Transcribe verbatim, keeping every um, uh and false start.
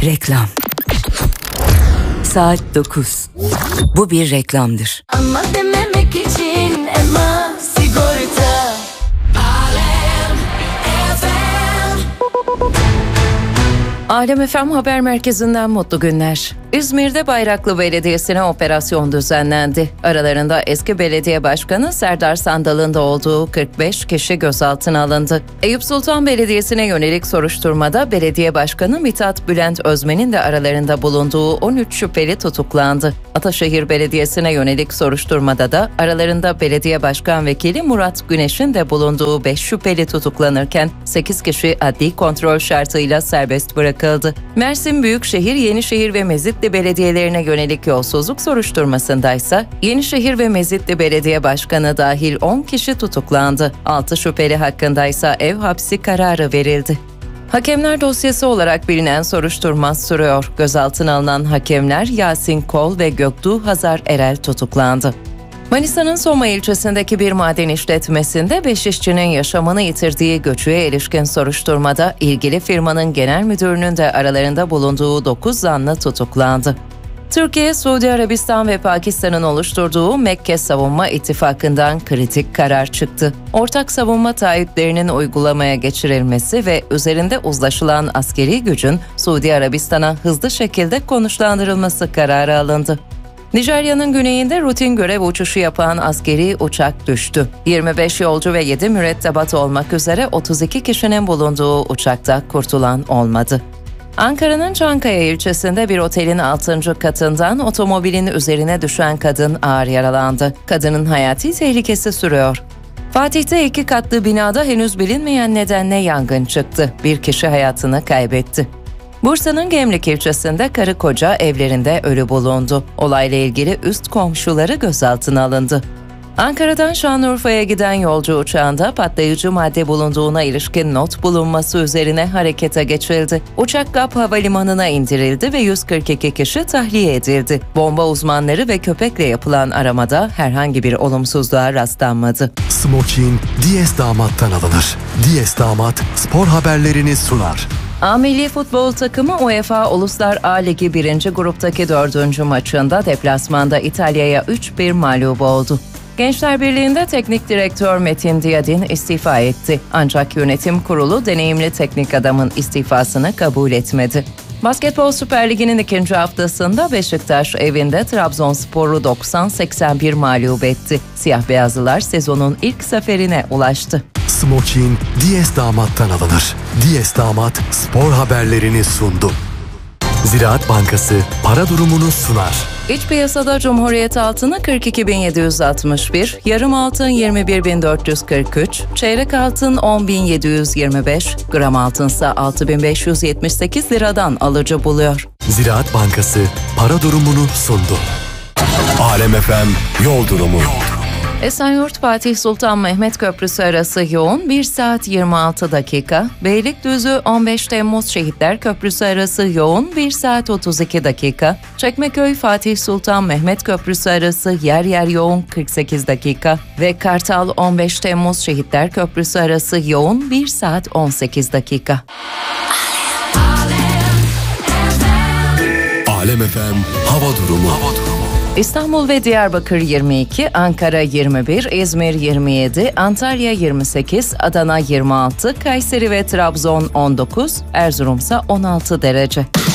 Reklam. Saat dokuz. Bu bir reklamdır. Ama dememek için Ema Sigorta. Alem F M. Alem F M Haber Merkezi'nden mutlu günler. İzmir'de Bayraklı Belediyesi'ne operasyon düzenlendi. Aralarında eski belediye başkanı Serdar Sandal'ın da olduğu kırk beş kişi gözaltına alındı. Eyüp Sultan Belediyesi'ne yönelik soruşturmada belediye başkanı Mithat Bülent Özmen'in de aralarında bulunduğu on üç şüpheli tutuklandı. Ataşehir Belediyesi'ne yönelik soruşturmada da aralarında belediye başkan vekili Murat Güneş'in de bulunduğu beş şüpheli tutuklanırken sekiz kişi adli kontrol şartıyla serbest bırakıldı. Mersin Büyükşehir, Yenişehir ve Mezitli belediyelerine yönelik yolsuzluk soruşturmasındaysa Yenişehir ve Mezitli Belediye Başkanı dahil on kişi tutuklandı. altı şüpheli hakkındaysa ev hapsi kararı verildi. Hakemler dosyası olarak bilinen soruşturma sürüyor. Gözaltına alınan hakemler Yasin Kol ve Göktuğ Hazar Erel tutuklandı. Manisa'nın Soma ilçesindeki bir maden işletmesinde beş işçinin yaşamını yitirdiği göçüğe ilişkin soruşturmada ilgili firmanın genel müdürünün de aralarında bulunduğu dokuz zanlı tutuklandı. Türkiye, Suudi Arabistan ve Pakistan'ın oluşturduğu Mekke Savunma İttifakı'ndan kritik karar çıktı. Ortak savunma taahhütlerinin uygulamaya geçirilmesi ve üzerinde uzlaşılan askeri gücün Suudi Arabistan'a hızlı şekilde konuşlandırılması kararı alındı. Nijerya'nın güneyinde rutin görev uçuşu yapan askeri uçak düştü. yirmi beş yolcu ve yedi mürettebat olmak üzere otuz iki kişinin bulunduğu uçakta kurtulan olmadı. Ankara'nın Çankaya ilçesinde bir otelin altıncı katından otomobilin üzerine düşen kadın ağır yaralandı. Kadının hayati tehlikesi sürüyor. Fatih'te iki katlı binada henüz bilinmeyen nedenle yangın çıktı. Bir kişi hayatını kaybetti. Bursa'nın Gemlik ilçesinde karı koca evlerinde ölü bulundu. Olayla ilgili üst komşuları gözaltına alındı. Ankara'dan Şanlıurfa'ya giden yolcu uçağında patlayıcı madde bulunduğuna ilişkin not bulunması üzerine harekete geçildi. Uçak G A P Havalimanı'na indirildi ve yüz kırk iki kişi tahliye edildi. Bomba uzmanları ve köpekle yapılan aramada herhangi bir olumsuzluğa rastlanmadı. Smokin Diyes Damat'tan alınır. Diyes Damat spor haberlerini sunar. A Milli Futbol takımı UEFA Uluslar A Ligi birinci gruptaki dördüncü maçında deplasmanda İtalya'ya üç bir mağlup oldu. Gençler Birliği'nde teknik direktör Metin Diyadin istifa etti. Ancak yönetim kurulu deneyimli teknik adamın istifasını kabul etmedi. Basketbol Süper Ligi'nin ikinci haftasında Beşiktaş evinde Trabzonspor'u doksan seksen bir mağlup etti. Siyah beyazlılar sezonun ilk zaferine ulaştı. Smokin Diyes Damat'tan alınır. Diyes Damat spor haberlerini sundu. Ziraat Bankası para durumunu sunar. İç piyasada Cumhuriyet altını kırk iki bin yedi yüz altmış bir, yarım altın yirmi bir bin dört yüz kırk üç, çeyrek altın on bin yedi yüz yirmi beş, gram altınsa altı bin beş yüz yetmiş sekiz liradan alıcı buluyor. Ziraat Bankası para durumunu sundu. Alem F M yol durumu. Esenyurt Fatih Sultan Mehmet Köprüsü arası yoğun bir saat yirmi altı dakika, Beylikdüzü on beş Temmuz Şehitler Köprüsü arası yoğun bir saat otuz iki dakika, Çekmeköy Fatih Sultan Mehmet Köprüsü arası yer yer yoğun kırk sekiz dakika ve Kartal on beş Temmuz Şehitler Köprüsü arası yoğun bir saat on sekiz dakika. Alem F M hava durumu. Hava durumu. İstanbul ve Diyarbakır yirmi iki, Ankara yirmi bir, İzmir yirmi yedi, Antalya yirmi sekiz, Adana yirmi altı, Kayseri ve Trabzon on dokuz, Erzurum'sa on altı derece.